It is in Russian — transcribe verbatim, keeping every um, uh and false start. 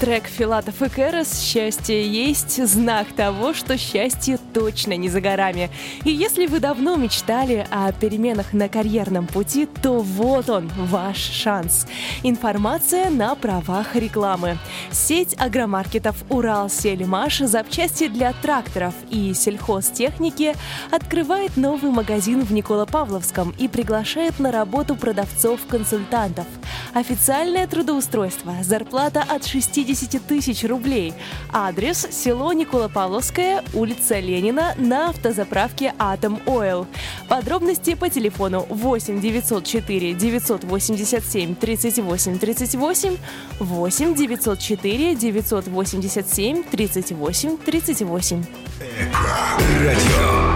Трек Филатов и Кэрос «Счастье есть» — знак того, что счастье точно не за горами. И если вы давно мечтали о переменах на карьерном пути, то вот он, ваш шанс. Информация на правах рекламы. Сеть агромаркетов «Уралсельмаш», запчасти для тракторов и сельхозтехники открывает новый магазин в Николо-Павловском и приглашает на работу продавцов-консультантов. Официальное трудоустройство, зарплата от шестидесяти тысяч рублей. Адрес: село Николо-Павловское, улица Ленина, на автозаправке «Атом Ойл». Подробности по телефону восемь девятьсот четыре девятьсот восемьдесят семь тридцать восемь тридцать восемь, восемь девятьсот четыре девятьсот восемьдесят семь тридцать восемь тридцать восемь. Эко радио.